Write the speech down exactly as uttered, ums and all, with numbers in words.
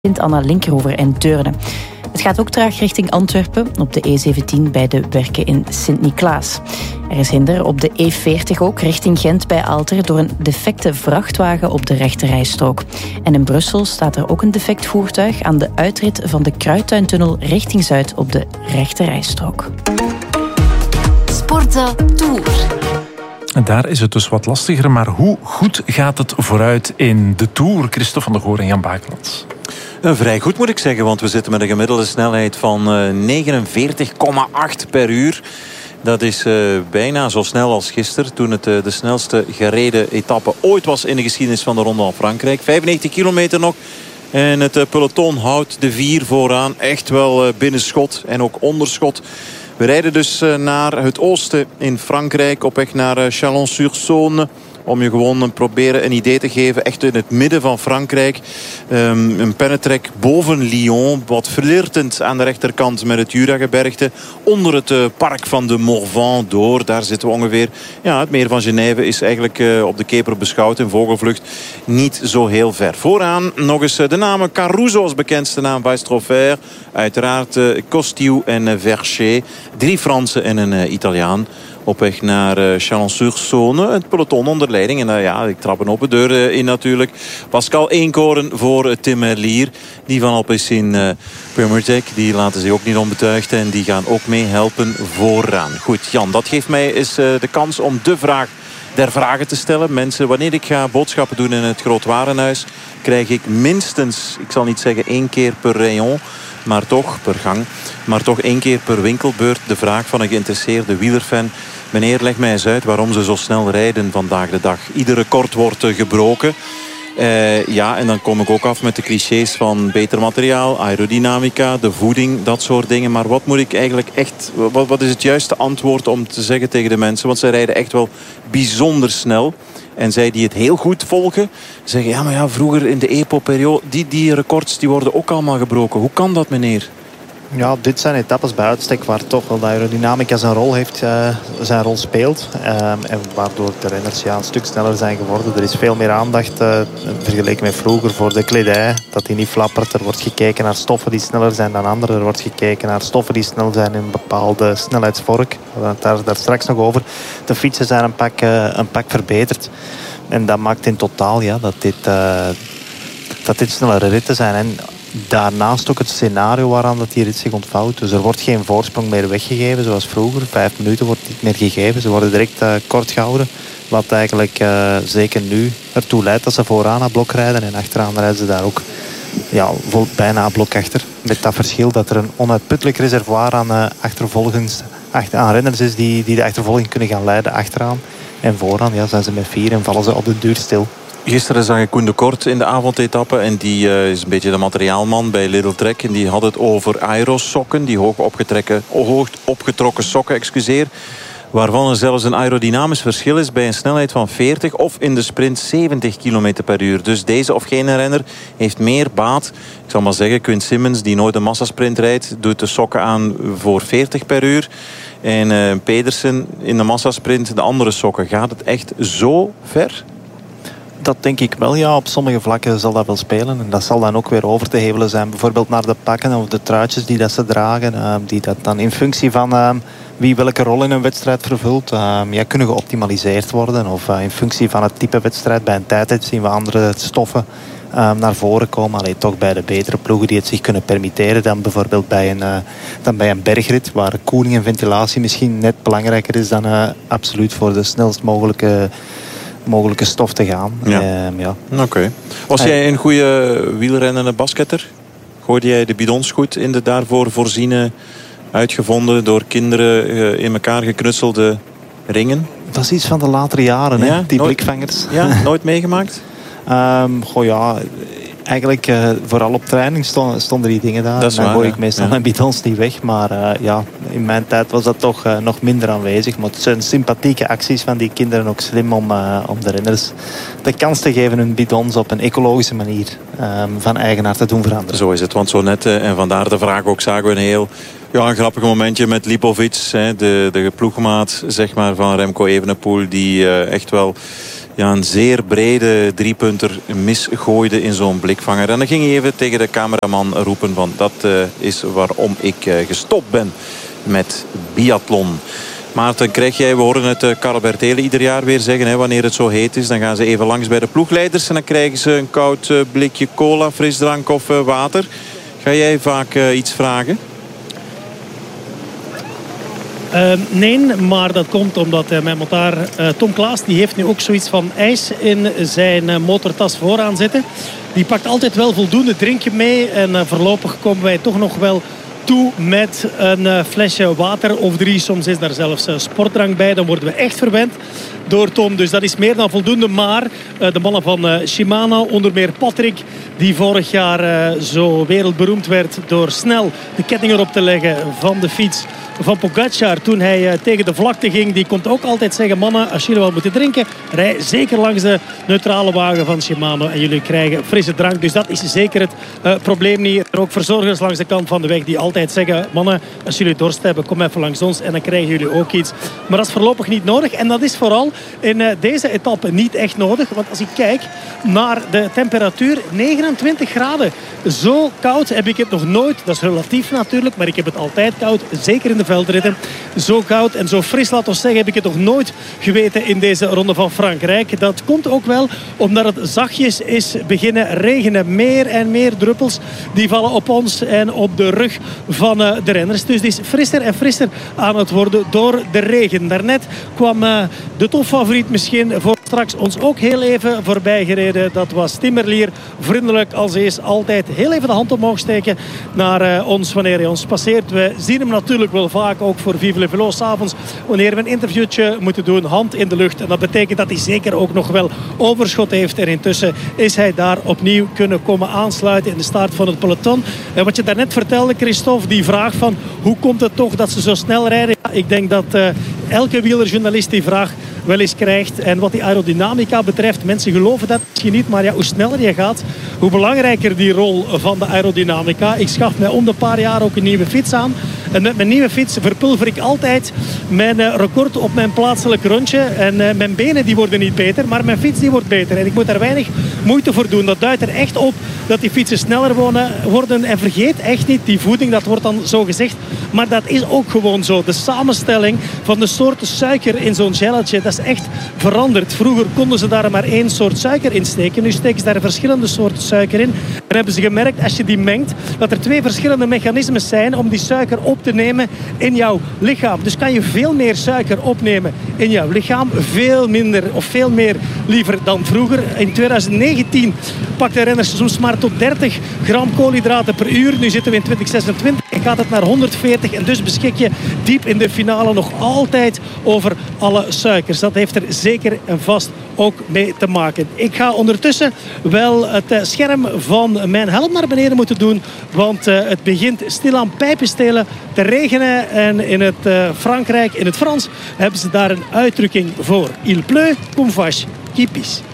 Sint-Anna, Linkeroever en Deurne. Het gaat ook traag richting Antwerpen op de E zeventien bij de werken in Sint-Niklaas. Er is hinder op de E veertig ook richting Gent bij Aalter door een defecte vrachtwagen op de rechterrijstrook. En in Brussel staat er ook een defect voertuig aan de uitrit van de Kruidtuintunnel richting Zuid op de rechterrijstrook. Sportza Tour. En daar is het dus wat lastiger, maar hoe goed gaat het vooruit in de Tour? Christophe van der Goor en Jan Bakelands. Uh, vrij goed moet ik zeggen, want we zitten met een gemiddelde snelheid van uh, negenenveertig komma acht per uur. Dat is uh, bijna zo snel als gisteren, toen het uh, de snelste gereden etappe ooit was in de geschiedenis van de Ronde van Frankrijk. vijfennegentig kilometer nog. En het uh, peloton houdt de vier vooraan echt wel uh, binnen schot en ook onder schot. We rijden dus uh, naar het oosten in Frankrijk, op weg naar uh, Chalon-sur-Saône. Om je gewoon proberen een idee te geven. Echt in het midden van Frankrijk. Um, een pennetrek boven Lyon. Wat flirtend aan de rechterkant met het Juragebergte. Onder het uh, park van de Morvan door. Daar zitten we ongeveer. Ja, het meer van Genève is eigenlijk uh, op de keper beschouwd. In vogelvlucht niet zo heel ver. Vooraan nog eens uh, de namen Caruso als bekendste naam. Weistrofer. Uiteraard uh, Costiu en uh, Verchet. Drie Fransen en een uh, Italiaan. Op weg naar uh, Chalon-sur-Saône. Het peloton onder leiding. En uh, ja, ik trap een open deur uh, in natuurlijk. Pascal Eenkoren voor uh, Tim Merlier. Die van Alpecin uh, Primožek. Die laten zich ook niet onbetuigd. En die gaan ook mee helpen vooraan. Goed, Jan, dat geeft mij eens uh, de kans om de vraag der vragen te stellen. Mensen, wanneer ik ga boodschappen doen in het Groot Warenhuis, krijg ik minstens, ik zal niet zeggen één keer per rayon, maar toch per gang, maar toch één keer per winkelbeurt de vraag van een geïnteresseerde wielerfan: meneer, leg mij eens uit waarom ze zo snel rijden vandaag de dag. Ieder record wordt gebroken. Uh, ja, en dan kom ik ook af met de clichés van beter materiaal, aerodynamica, de voeding, dat soort dingen. Maar wat moet ik eigenlijk echt, wat, wat is het juiste antwoord om te zeggen tegen de mensen? Want zij rijden echt wel bijzonder snel. En zij die het heel goed volgen, zeggen: ja, maar ja, vroeger in de E P O-periode, die, die records die worden ook allemaal gebroken. Hoe kan dat, meneer? Ja, dit zijn etappes bij uitstek waar toch wel de aerodynamica zijn rol heeft, uh, zijn rol speelt. Um, en waardoor de renners ja, een stuk sneller zijn geworden. Er is veel meer aandacht uh, vergeleken met vroeger voor de kledij. Dat die niet flappert. Er wordt gekeken naar stoffen die sneller zijn dan anderen. Er wordt gekeken naar stoffen die snel zijn in een bepaalde snelheidsvork. We hadden het daar, daar straks nog over. De fietsen zijn een pak, uh, een pak verbeterd. En dat maakt in totaal ja, dat, dit, uh, dat dit snellere ritten zijn. En daarnaast ook het scenario waaraan dat die rit zich ontvouwt. Dus er wordt geen voorsprong meer weggegeven zoals vroeger. Vijf minuten wordt niet meer gegeven. Ze worden direct uh, kort gehouden. Wat eigenlijk uh, zeker nu ertoe leidt dat ze vooraan aan blok rijden. En achteraan rijden ze daar ook ja, vol, bijna aan blok achter. Met dat verschil dat er een onuitputtelijk reservoir aan, uh, achtervolgens, achter, aan renners is die, die de achtervolging kunnen gaan leiden achteraan. En vooraan ja, zijn ze met vier en vallen ze op de duur stil. Gisteren zag ik Koen de Kort in de avondetappe. En die uh, is een beetje de materiaalman bij Lidl Trek. En die had het over aerosokken. Die hoog opgetrokken, hoog opgetrokken sokken, excuseer. Waarvan er zelfs een aerodynamisch verschil is bij een snelheid van veertig of in de sprint zeventig kilometer per uur. Dus deze of geen renner heeft meer baat. Ik zal maar zeggen, Quinn Simmons, die nooit een massasprint rijdt, doet de sokken aan voor veertig per uur. En uh, Pedersen in de massasprint de andere sokken. Gaat het echt zo ver? Dat denk ik wel, ja. Op sommige vlakken zal dat wel spelen. En dat zal dan ook weer over te hevelen zijn. Bijvoorbeeld naar de pakken of de truitjes die dat ze dragen. Uh, die dat dan in functie van uh, wie welke rol in een wedstrijd vervult, uh, ja, kunnen geoptimaliseerd worden. Of uh, in functie van het type wedstrijd. Bij een tijdrit zien we andere stoffen uh, naar voren komen. Allee, toch bij de betere ploegen die het zich kunnen permitteren dan bijvoorbeeld bij een, uh, dan bij een bergrit. Waar koeling en ventilatie misschien net belangrijker is dan uh, absoluut voor de snelst mogelijke... mogelijke stof te gaan. Ja. Uh, ja. Oké. Okay. Was jij een goede wielrennende basketter? Gooide jij de bidons goed in de daarvoor voorziene, uitgevonden door kinderen in elkaar geknutselde ringen? Dat is iets van de latere jaren, ja, hè? Die nooit, blikvangers. Ja, nooit meegemaakt? um, goh ja, eigenlijk uh, vooral op training stonden, stonden die dingen daar. Dat is dan waar, gooi ik ja. meestal ja. mijn bidons niet weg. Maar uh, ja, in mijn tijd was dat toch uh, nog minder aanwezig. Maar het zijn sympathieke acties van die kinderen, ook slim om, uh, om de renners de kans te geven hun bidons op een ecologische manier um, van eigenaar te doen veranderen. Zo is het, want zo net, uh, en vandaar de vraag ook, zagen we een heel ja, een grappig momentje met Lipovic, hè, de, de ploegmaat zeg maar, van Remco Evenepoel, die uh, echt wel... ja, een zeer brede driepunter misgooide in zo'n blikvanger. En dan ging hij even tegen de cameraman roepen van dat uh, is waarom ik uh, gestopt ben met biathlon. Maarten, krijg jij, we horen het uh, Karel Bertelen ieder jaar weer zeggen, hè, wanneer het zo heet is, dan gaan ze even langs bij de ploegleiders en dan krijgen ze een koud uh, blikje cola, frisdrank of uh, water. Ga jij vaak uh, iets vragen? Uh, nee, maar dat komt omdat uh, mijn montaar uh, Tom Klaas, die heeft nu ook zoiets van ijs in zijn uh, motortas vooraan zitten. Die pakt altijd wel voldoende drinkje mee en uh, voorlopig komen wij toch nog wel toe met een uh, flesje water of drie. Soms is daar zelfs uh, sportdrank bij. Dan worden we echt verwend door Tom. Dus dat is meer dan voldoende. Maar uh, de mannen van uh, Shimano, onder meer Patrick, die vorig jaar uh, zo wereldberoemd werd door snel de ketting erop te leggen van de fiets van Pogacar toen hij uh, tegen de vlakte ging. Die komt ook altijd zeggen, mannen, als jullie wel moeten drinken, rij zeker langs de neutrale wagen van Shimano en jullie krijgen frisse drank. Dus dat is zeker het uh, probleem niet. Er ook verzorgers langs de kant van de weg die altijd zeggen, mannen, als jullie dorst hebben, kom even langs ons en dan krijgen jullie ook iets. Maar dat is voorlopig niet nodig en dat is vooral in uh, deze etappe niet echt nodig. Want als ik kijk naar de temperatuur, negenentwintig graden. Zo koud heb ik het nog nooit. Dat is relatief natuurlijk, maar ik heb het altijd koud. Zeker in de veldritten. Zo koud en zo fris, laten we zeggen, heb ik het nog nooit geweten in deze ronde van Frankrijk. Dat komt ook wel omdat het zachtjes is beginnen regenen. Meer en meer druppels die vallen op ons en op de rug van uh, de renners. Dus het is frisser en frisser aan het worden door de regen. Daarnet kwam uh, de topfavoriet misschien voor straks ons ook heel even voorbij gereden. Dat was Timmerlier. Vriendelijk als hij is, altijd heel even de hand omhoog steken naar uh, ons wanneer hij ons passeert. We zien hem natuurlijk wel vaak ook voor Vive le Velo 's avonds wanneer we een interviewtje moeten doen, hand in de lucht. En dat betekent dat hij zeker ook nog wel overschot heeft. En intussen is hij daar opnieuw kunnen komen aansluiten in de start van het peloton. En wat je daarnet vertelde, Christophe, die vraag van hoe komt het toch dat ze zo snel rijden? Ja, ik denk dat uh, elke wielerjournalist die vraag wel eens krijgt. En wat die aerodynamica betreft, mensen geloven dat misschien niet, maar ja, hoe sneller je gaat, hoe belangrijker die rol van de aerodynamica. Ik schaf mij om de paar jaar ook een nieuwe fiets aan. En met mijn nieuwe fiets verpulver ik altijd mijn uh, record op mijn plaatselijk rondje. En uh, mijn benen die worden niet beter, maar mijn fiets die wordt beter. En ik moet daar weinig moeite voor doen. Dat duidt er echt op dat die fietsen sneller wonen, worden. En vergeet echt niet die voeding, dat wordt dan zo gezegd. Maar dat is ook gewoon zo. De samenstelling van de soorten suiker in zo'n gelletje, dat is echt veranderd. Vroeger konden ze daar maar één soort suiker in steken. Nu steken ze daar verschillende soorten suiker in. En hebben ze gemerkt, als je die mengt, dat er twee verschillende mechanismes zijn om die suiker op te nemen in jouw lichaam. Dus kan je veel meer suiker opnemen in jouw lichaam. Veel minder of veel meer liever dan vroeger. In twintig negentien pakten renners soms maar tot dertig gram koolhydraten per uur. Nu zitten we in twintig zesentwintig en gaat het naar honderdveertig. En dus beschik je diep in de finale nog altijd over alle suikers. Dat heeft er zeker en vast ook mee te maken. Ik ga ondertussen wel het scherm van mijn helm naar beneden moeten doen. Want uh, het begint stilaan pijpenstelen te regenen. En in het uh, Frankrijk, in het Frans, hebben ze daar een uitdrukking voor. Il pleut comme vache qui pisse.